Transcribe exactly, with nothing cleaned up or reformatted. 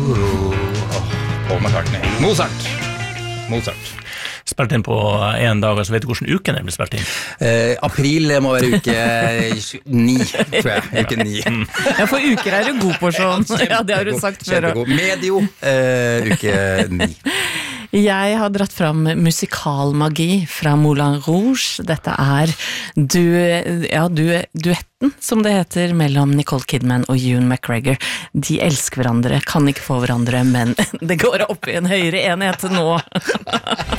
Paul McCartney. Mozart. Mozart. Spilt inn på en dag, altså vet du hvordan uken det blir spilt inn? Eh, april må være uke ni, tror jeg. Uke ni. Ja, for uker er du god på sånn. Ja, det har du sagt før. Kjempegod. Medio, eh, uke ni. Jeg har dratt fram musikalmagi fra Moulin Rouge. Dette er du, ja, du, duetten, som det heter, mellom Nicole Kidman og Ewan McGregor. De elsker hverandre, kan ikke få hverandre, men det går opp i en høyere enhet nå.